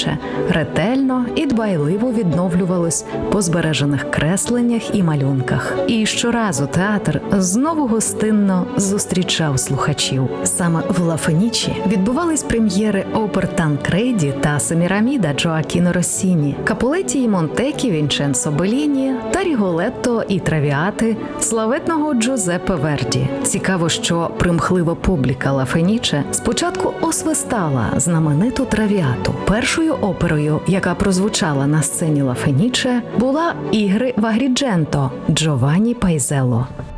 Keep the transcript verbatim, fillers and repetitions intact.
Феніче ретельно і дбайливо відновлювались по збережених кресленнях і малюнках. І щоразу театр знову гостинно зустрічав слухачів. Саме в Ла Фенічі відбувались прем'єри опер «Танкреді» та «Семіраміда» Джоакіно Россіні, «Капулеті і Монтекі» Вінченцо Белліні та «Ріголетто і Травіати» славетного Джузеппе Верді. Цікаво, що примхлива публіка Ла Феніче спочатку освистала знамениту «Травіату». Першою оперою, яка прозвучала на сцені Ла Феніче, була «Ігри в Агрідженто» Джованні Пайзелло.